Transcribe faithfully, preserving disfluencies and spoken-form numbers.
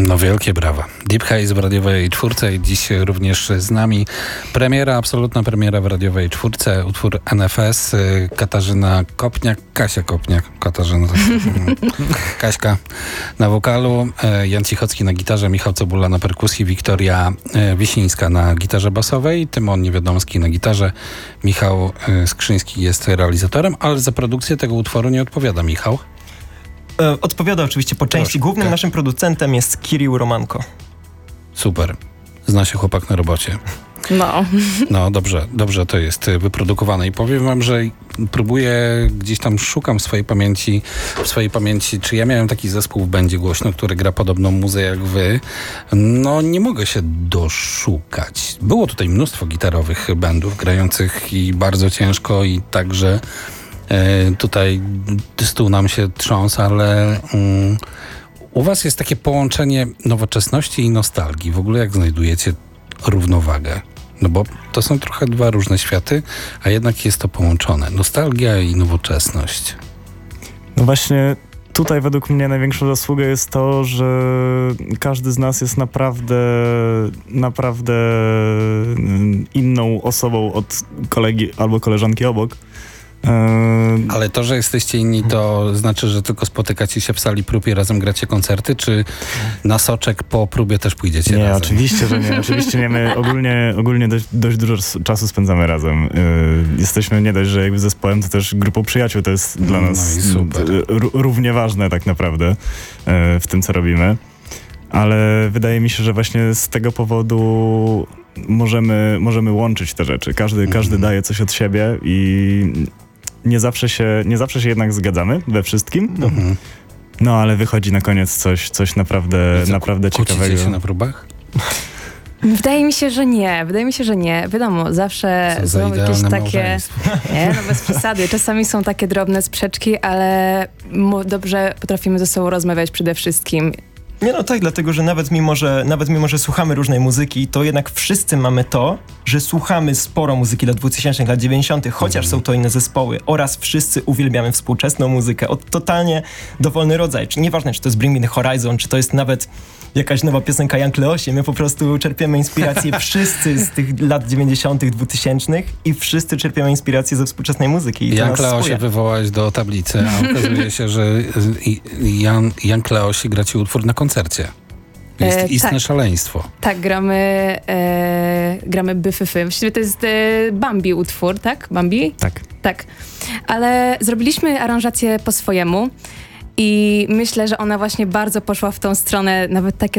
No wielkie brawa. Deep Haze w radiowej czwórce i dziś również z nami premiera, absolutna premiera w radiowej czwórce, utwór N F S, Katarzyna Kopniak, Kasia Kopniak, Katarzyna, Kaśka na wokalu, Jan Cichocki na gitarze, Michał Cebula na perkusji, Wiktoria Wiesińska na gitarze basowej, Tymon Niewiadomski na gitarze, Michał Skrzyński jest realizatorem, ale za produkcję tego utworu nie odpowiada Michał. Odpowiada oczywiście po części. Troszkę. Głównym naszym producentem jest Kirill Romanko. Super. Zna się chłopak na robocie. No. No dobrze, dobrze to jest wyprodukowane i powiem wam, że próbuję, gdzieś tam szukam w swojej pamięci, w swojej pamięci, czy ja miałem taki zespół w Będzie Głośno, który gra podobną muzę jak wy. No nie mogę się doszukać. Było tutaj mnóstwo gitarowych bandów grających i bardzo ciężko i także e, tutaj stół nam się trząsł, ale um, u was jest takie połączenie nowoczesności i nostalgii. W ogóle jak znajdujecie równowagę? No bo to są trochę dwa różne światy, a jednak jest to połączone. Nostalgia i nowoczesność. No właśnie tutaj według mnie największą zasługą jest to, że każdy z nas jest naprawdę, naprawdę inną osobą od kolegi albo koleżanki obok. Ale to, że jesteście inni, to znaczy, że tylko spotykacie się w sali prób i razem gracie koncerty, czy na soczek po próbie też pójdziecie nie, razem? Nie, oczywiście, że nie. Oczywiście nie. My ogólnie, ogólnie dość, dość dużo czasu spędzamy razem. Yy, jesteśmy nie dość, że jakby zespołem, to też grupą przyjaciół. To jest dla nas no i super. r- równie ważne tak naprawdę yy, w tym, co robimy. Ale wydaje mi się, że właśnie z tego powodu możemy, możemy łączyć te rzeczy. Każdy, mm. każdy daje coś od siebie i nie zawsze się, nie zawsze się jednak zgadzamy we wszystkim. Mm-hmm. No ale wychodzi na koniec coś, coś naprawdę, co, naprawdę ciekawego. Kłócicie się na próbach? Wydaje mi się, że nie. Wydaje mi się, że nie. Wiadomo, zawsze Co za są jakieś takie... małżeństwo. Nie, no bez przesady. Czasami są takie drobne sprzeczki, ale mo- dobrze potrafimy ze sobą rozmawiać przede wszystkim. Nie no tak, dlatego że nawet mimo, że nawet mimo, że słuchamy różnej muzyki, to jednak wszyscy mamy to, że słuchamy sporo muzyki lat dwutysięcznych, lat dziewięćdziesiątych, chociaż mm. są to inne zespoły, oraz wszyscy uwielbiamy współczesną muzykę od totalnie dowolny rodzaj. Czy nieważne, czy to jest Bring Me The Horizon, czy to jest nawet jakaś nowa piosenka Young Leosie, my po prostu czerpiemy inspirację wszyscy z tych lat dziewięćdziesiątych, dwutysięcznych i wszyscy czerpiemy inspirację ze współczesnej muzyki. Young Leosie wywołałeś do tablicy, a okazuje się, że Jan, Young Leosie gra ci utwór na koncercie. Jest e, istne tak. szaleństwo. Tak, gramy e, gramy Byfyfy. Właściwie to jest e, Bambi utwór, tak? Bambi? Tak. Tak. Ale zrobiliśmy aranżację po swojemu i myślę, że ona właśnie bardzo poszła w tą stronę, nawet takie